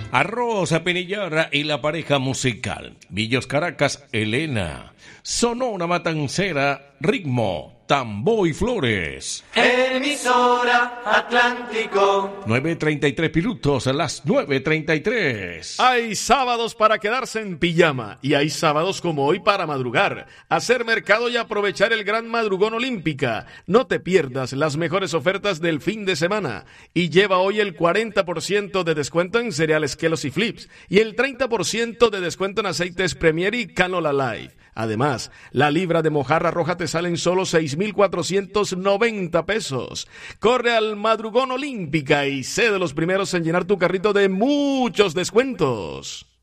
Arroz a Pinillara y la pareja musical. Villos Caracas, Elena. Sonora Matancera, ritmo, tambo y flores. Emisora Atlántico. 9:33 minutos, a las 9:33. Hay sábados para quedarse en pijama y hay sábados como hoy para madrugar, hacer mercado y aprovechar el gran madrugón Olímpica. No te pierdas las mejores ofertas del fin de semana y lleva hoy el 40% de descuento en cereales Kelos y Flips y el 30% de descuento en aceites Premier y Canola Life. Además, la libra de mojarra roja te sale en solo 6,490 pesos. Corre al Madrugón Olímpica y sé de los primeros en llenar tu carrito de muchos descuentos.